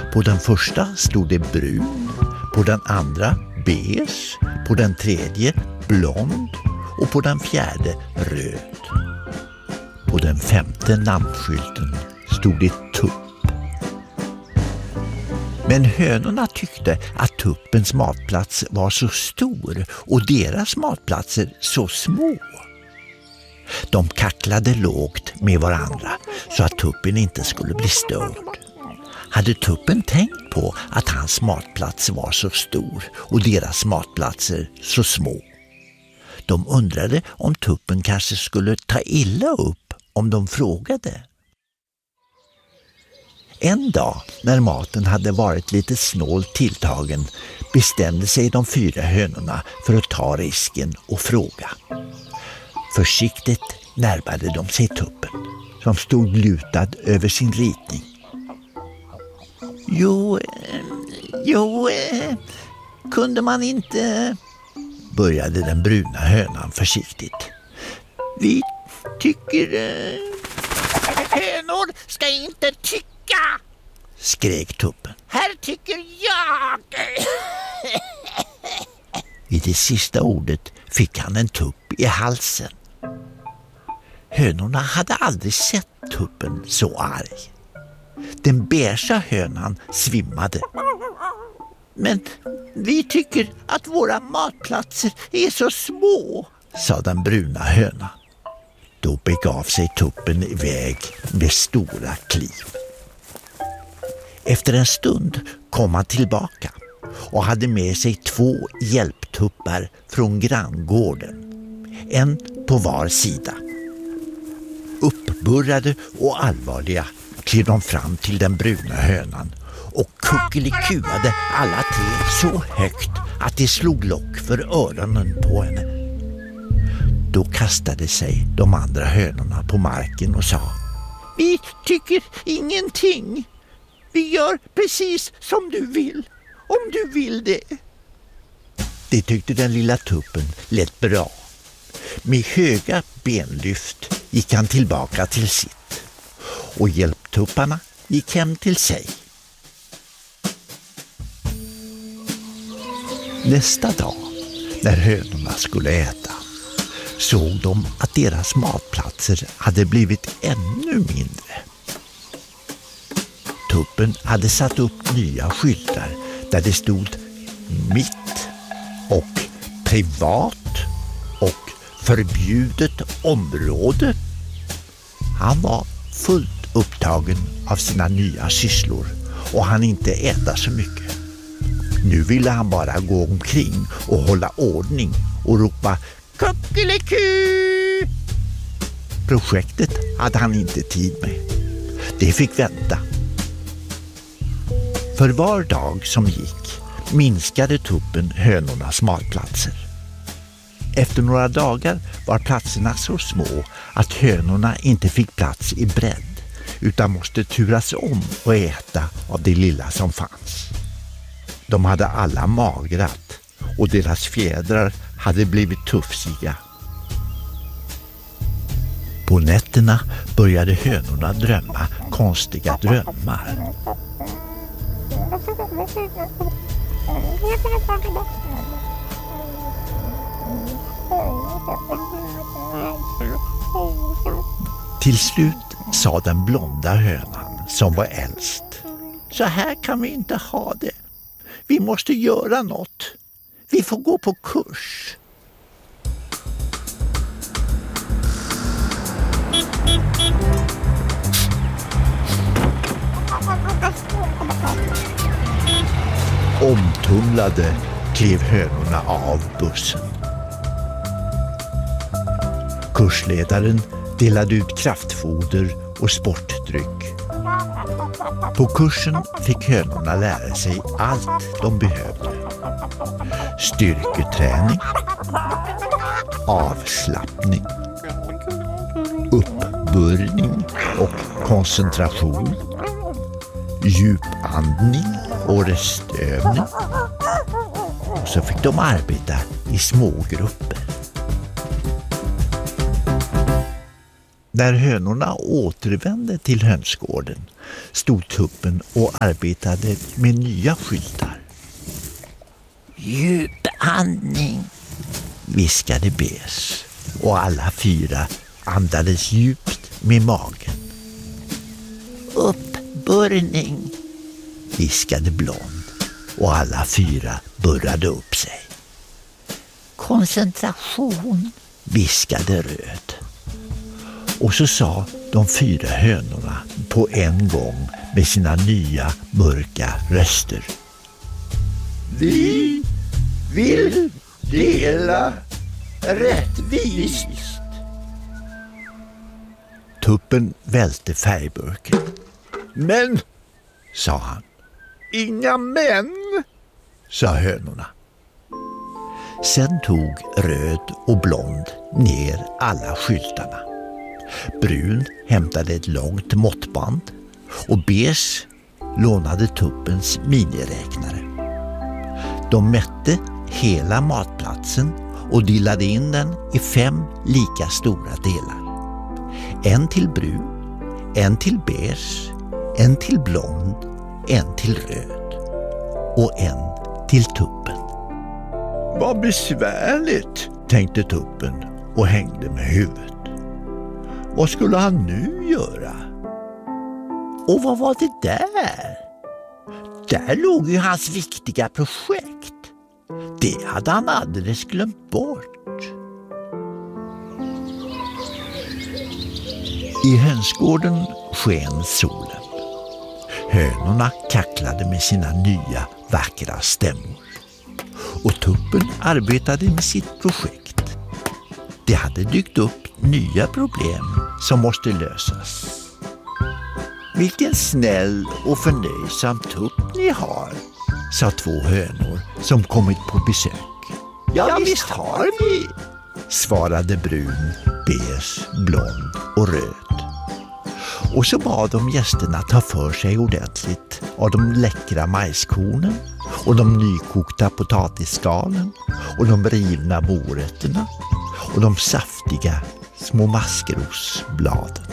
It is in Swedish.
På den första stod det brun, på den andra beige, på den tredje blond och på den fjärde röd. På den femte namnskylten stod det tupp. Men hönorna tyckte att tuppens matplats var så stor och deras matplatser så små. De kacklade lågt med varandra så att tuppen inte skulle bli störd. Hade tuppen tänkt på att hans matplats var så stor och deras matplatser så små? De undrade om tuppen kanske skulle ta illa upp om de frågade. En dag när maten hade varit lite snålt tilltagen bestämde sig de 4 hönorna för att ta risken och fråga. Försiktigt närmade de sig tuppen som stod lutad över sin ritning. Jo, kunde man inte, började den bruna hönan försiktigt. Vi tycker... Hönor ska inte tycka, skrek tuppen. här tycker jag. I det sista ordet fick han en tupp i halsen. Hönorna hade aldrig sett tuppen så arg. Den beige hönan svimmade. Men vi tycker att våra matplatser är så små, sa den bruna hönan. Då begav sig tuppen iväg med stora kliv. Efter en stund kom han tillbaka och hade med sig 2 hjälptuppar från granngården. En på var sida. Uppburrade och allvarliga klev de fram till den bruna hönan och kuckelikuade alla 3 så högt att det slog lock för öronen på henne. Då kastade sig de andra hönorna på marken och sa: vi tycker ingenting. Vi gör precis som du vill, om du vill det. Det tyckte den lilla tuppen lät bra. Med höga benlyft gick han tillbaka till sitt och hjälptupparna gick hem till sig. Nästa dag, när hönorna skulle äta, såg de att deras matplatser hade blivit ännu mindre. Tuppen hade satt upp nya skyltar där det stod mitt och privat och förbjudet område. Han var fullt upptagen av sina nya sysslor och han inte äta så mycket. Nu ville han bara gå omkring och hålla ordning och ropa kuckeliku. Projektet hade han inte tid med. Det fick vänta. För var dag som gick minskade tuppen hönornas matplatser. Efter några dagar var platserna så små att hönorna inte fick plats i bredd utan måste turas om och äta av det lilla som fanns. De hade alla magrat och deras fjädrar hade blivit tufsiga. På nätterna började hönorna drömma konstiga drömmar. Till slut sa den blonda hönan som var äldst: så här kan vi inte ha det. Vi måste göra något. Vi får gå på kurs. Omtumlade klev hönorna av bussen. Kursledaren delade ut kraftfoder och sportdryck. På kursen fick hönorna lära sig allt de behövde. Styrketräning, avslappning, uppburning och koncentration, djupandning och röstövning. Och så fick de arbeta i små grupper. När hönorna återvände till hönsgården stod Tuppen och arbetade med nya skyltar. Djup andning, viskade Bes, och alla 4 andades djupt med magen. uppburning, viskade Blond, och alla 4 burrade upp sig. koncentration, viskade Röd. Och så sa de 4 hönorna på en gång med sina nya mörka röster: vi vill dela rättvist. Tuppen välte färgburken. Men Sa han. inga män. Sa hönorna. Sen tog Röd och Blond ner alla skyltarna. Brun hämtade ett långt måttband och Beige lånade Tuppens miniräknare. De mätte hela matplatsen och delade in den i 5 lika stora delar. En till brun, en till beige, en till blond, en till röd och en till Tuppen. Vad besvärligt, Tänkte Tuppen och hängde med huvudet. vad skulle han nu göra? Och vad var det där? Där låg ju hans viktiga projekt. Det hade han alldeles glömt bort. I hönsgården sken solen. Hönorna kacklade med sina nya vackra stämmor. Och Tuppen arbetade med sitt projekt. Det hade dykt upp nya problem som måste lösas. Vilken snäll och förnöjsam tupp ni har, sa 2 hönor som kommit på besök. Ja, visst har vi. Svarade brun, beige, blond och röd. Och så bad de gästerna ta för sig ordentligt av de läckra majskornen och de nykokta potatisskalen och de rivna morötterna och de saftiga små maskrosbladen.